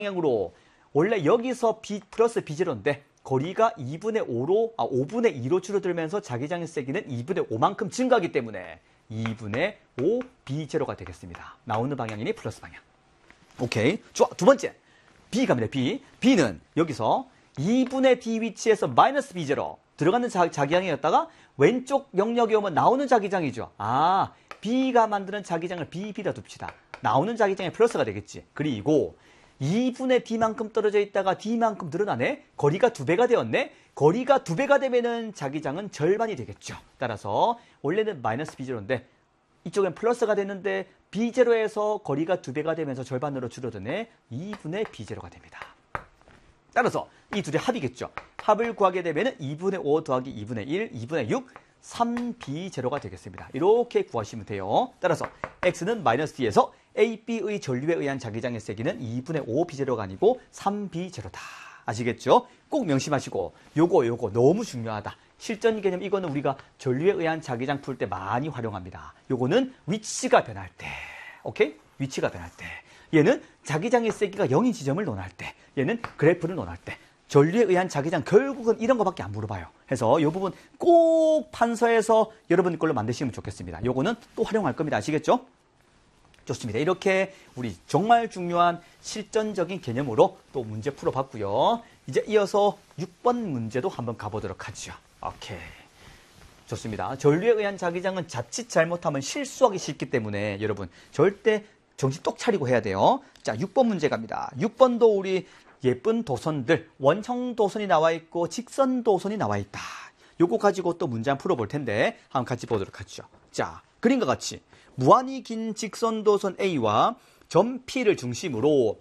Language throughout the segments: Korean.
방향으로 원래 여기서 B 플러스 B0인데 거리가 5분의 2로 줄어들면서 자기장의 세기는 2분의 5만큼 증가하기 때문에 2분의 5 B0가 되겠습니다. 나오는 방향이니 플러스 방향. 오케이. 좋아. 두 번째. B 갑니다. B. B는 여기서 2분의 D 위치에서 마이너스 B0 들어가는 자기장이었다가 왼쪽 영역에 오면 나오는 자기장이죠. 아, B가 만드는 자기장을 BB라 둡시다. 나오는 자기장이 플러스가 되겠지. 그리고 2분의 D만큼 떨어져 있다가 D만큼 늘어나네? 거리가 2배가 되었네? 거리가 2배가 되면은 자기장은 절반이 되겠죠. 따라서 원래는 마이너스 B0인데 이쪽엔 플러스가 됐는데 B0에서 거리가 2배가 되면서 절반으로 줄어드네? 2분의 B0가 됩니다. 따라서 이 둘의 합이겠죠. 합을 구하게 되면은 2분의 5 더하기 2분의 1, 2분의 6, 3B0가 되겠습니다. 이렇게 구하시면 돼요. 따라서 X는 마이너스 D에서 AB의 전류에 의한 자기장의 세기는 2분의 5B0가 아니고 3B0다. 아시겠죠? 꼭 명심하시고 요거 너무 중요하다. 실전 개념 이거는 우리가 전류에 의한 자기장 풀 때 많이 활용합니다. 요거는 위치가 변할 때. 오케이? 위치가 변할 때. 얘는 자기장의 세기가 0인 지점을 논할 때. 얘는 그래프를 논할 때. 전류에 의한 자기장 결국은 이런 거밖에 안 물어봐요. 해서 이 부분 꼭 판서에서 여러분 걸로 만드시면 좋겠습니다. 요거는 또 활용할 겁니다. 아시겠죠? 좋습니다. 이렇게 우리 정말 중요한 실전적인 개념으로 또 문제 풀어봤고요. 이제 이어서 6번 문제도 한번 가보도록 하죠. 오케이. 좋습니다. 전류에 의한 자기장은 자칫 잘못하면 실수하기 쉽기 때문에 여러분 절대 정신 똑 차리고 해야 돼요. 자, 6번 문제 갑니다. 6번도 우리 예쁜 도선들, 원형 도선이 나와 있고 직선 도선이 나와 있다. 요거 가지고 또 문제 한번 풀어볼 텐데 한번 같이 보도록 하죠. 자, 그림과 같이 무한히 긴 직선 도선 A와 점 P를 중심으로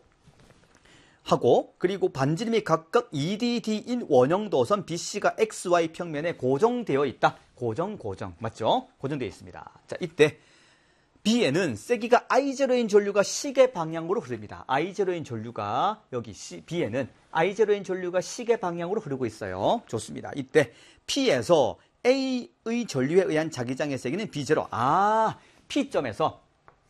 하고 그리고 반지름이 각각 2DD인 원형 도선 BC가 XY 평면에 고정되어 있다. 고정. 맞죠? 고정되어 있습니다. 자, 이때 B에는 세기가 I0인 전류가 시계 방향으로 흐릅니다. I0인 전류가 여기 B에는 I0인 전류가 시계 방향으로 흐르고 있어요. 좋습니다. 이때 P에서 A의 전류에 의한 자기장의 세기는 B0. 아, P점에서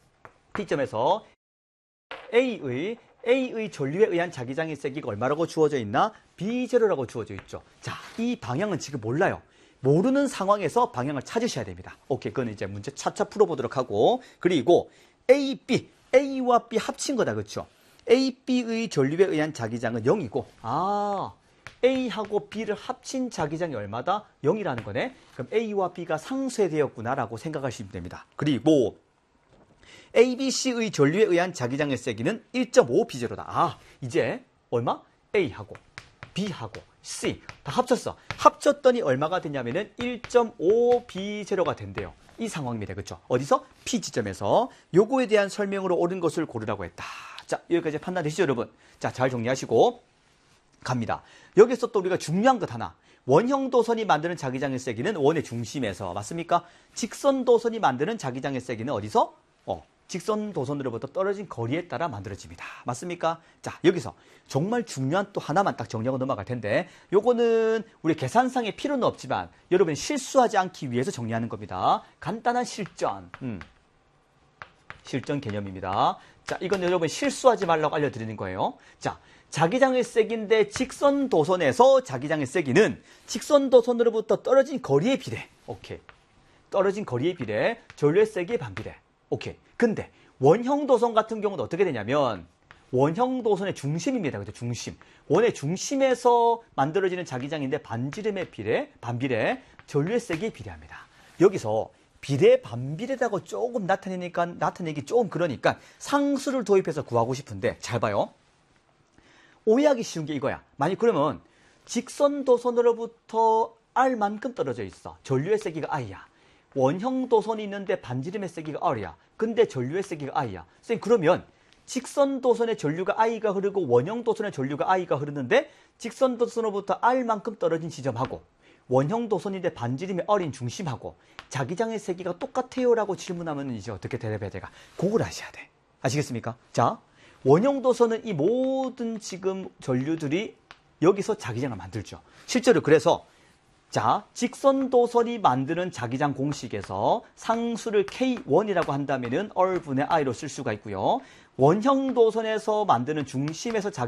A의 전류에 의한 자기장의 세기가 얼마라고 주어져 있나? B0라고 주어져 있죠. 자, 이 방향은 지금 몰라요. 모르는 상황에서 방향을 찾으셔야 됩니다. 오케이, 그건 이제 문제 차차 풀어보도록 하고 그리고 A와 B 합친 거다, 그렇죠? A, B의 전류에 의한 자기장은 0이고 A하고 B를 합친 자기장이 얼마다? 0이라는 거네. 그럼 A와 B가 상쇄되었구나라고 생각하시면 됩니다. 그리고 A, B, C의 전류에 의한 자기장의 세기는 1.5B0다. 아, 이제 얼마? A하고 B하고 C 다 합쳤어. 합쳤더니 얼마가 되냐면은 1.5B0가 된대요. 이 상황입니다. 그렇죠? 어디서? P 지점에서 요거에 대한 설명으로 옳은 것을 고르라고 했다. 자, 여기까지 판단되시죠, 여러분? 자, 잘 정리하시고 갑니다. 여기서 또 우리가 중요한 것 하나. 원형 도선이 만드는 자기장의 세기는 원의 중심에서, 맞습니까? 직선 도선이 만드는 자기장의 세기는 어디서? 직선 도선으로부터 떨어진 거리에 따라 만들어집니다. 맞습니까? 자, 여기서 정말 중요한 또 하나만 딱 정리하고 넘어갈 텐데 요거는 우리 계산상의 필요는 없지만 여러분이 실수하지 않기 위해서 정리하는 겁니다. 간단한 실전 개념입니다. 자, 이건 여러분 실수하지 말라고 알려드리는 거예요. 자, 자기장의 세기인데 직선 도선에서 자기장의 세기는 직선 도선으로부터 떨어진 거리에 비례. 오케이. 떨어진 거리에 비례, 전류의 세기에 반비례. 오케이. 근데 원형 도선 같은 경우는 어떻게 되냐면 원형 도선의 중심입니다. 그죠? 중심. 원의 중심에서 만들어지는 자기장인데 반지름의 반비례, 전류의 세기에 비례합니다. 여기서 비례, 반비례라고 조금 나타내기 조금 그러니까 상수를 도입해서 구하고 싶은데 잘 봐요. 오해하기 쉬운 게 이거야. 만약 그러면 직선 도선으로부터 R만큼 떨어져 있어. 전류의 세기가 I야. 원형 도선이 있는데 반지름의 세기가 R이야. 근데 전류의 세기가 I야. 선생님, 그러면 직선 도선의 전류가 I가 흐르고 원형 도선의 전류가 I가 흐르는데 직선 도선으로부터 R만큼 떨어진 지점하고 원형 도선인데 반지름의 R인 중심하고 자기장의 세기가 똑같아요 라고 질문하면 이제 어떻게 대답해야 될까? 그걸 아셔야 돼. 아시겠습니까? 자, 원형 도선은 이 모든 지금 전류들이 여기서 자기장을 만들죠. 실제로 그래서 자, 직선 도선이 만드는 자기장 공식에서 상수를 K1이라고 한다면은 R분의 I로 쓸 수가 있고요. 원형 도선에서 만드는 중심에서